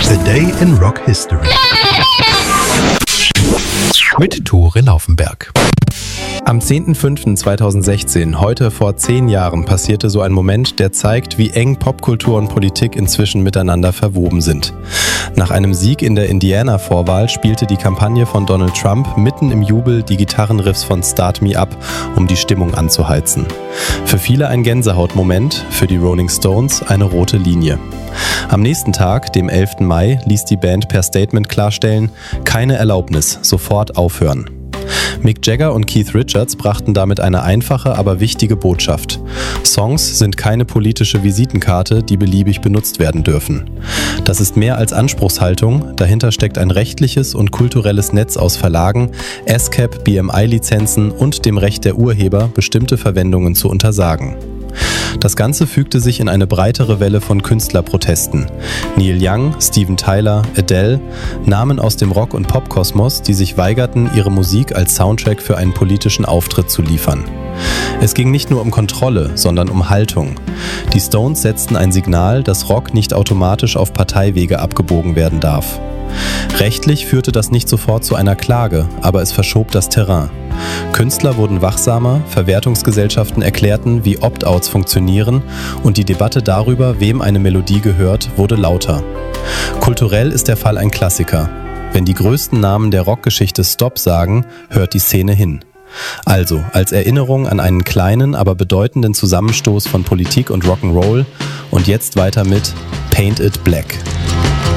A Day in Rock History mit Tore Laufenberg. Am 10.05.2016, heute vor 10 Jahren, passierte so ein Moment, der zeigt, wie eng Popkultur und Politik inzwischen miteinander verwoben sind. Nach einem Sieg in der Indiana-Vorwahl spielte die Kampagne von Donald Trump mitten im Jubel die Gitarrenriffs von Start Me Up, um die Stimmung anzuheizen. Für viele ein Gänsehautmoment, für die Rolling Stones eine rote Linie. Am nächsten Tag, dem 11. Mai, ließ die Band per Statement klarstellen: keine Erlaubnis, sofort aufhören. Mick Jagger und Keith Richards brachten damit eine einfache, aber wichtige Botschaft. Songs sind keine politische Visitenkarte, die beliebig benutzt werden dürfen. Das ist mehr als Anspruchshaltung, dahinter steckt ein rechtliches und kulturelles Netz aus Verlagen, ASCAP, BMI-Lizenzen und dem Recht der Urheber, bestimmte Verwendungen zu untersagen. Das Ganze fügte sich in eine breitere Welle von Künstlerprotesten. Neil Young, Steven Tyler, Adele, Namen aus dem Rock- und Popkosmos, die sich weigerten, ihre Musik als Soundtrack für einen politischen Auftritt zu liefern. Es ging nicht nur um Kontrolle, sondern um Haltung. Die Stones setzten ein Signal, dass Rock nicht automatisch auf Parteiwege abgebogen werden darf. Rechtlich führte das nicht sofort zu einer Klage, aber es verschob das Terrain. Künstler wurden wachsamer, Verwertungsgesellschaften erklärten, wie Opt-outs funktionieren, und die Debatte darüber, wem eine Melodie gehört, wurde lauter. Kulturell ist der Fall ein Klassiker. Wenn die größten Namen der Rockgeschichte Stop sagen, hört die Szene hin. Also, als Erinnerung an einen kleinen, aber bedeutenden Zusammenstoß von Politik und Rock'n'Roll, und jetzt weiter mit Paint It Black.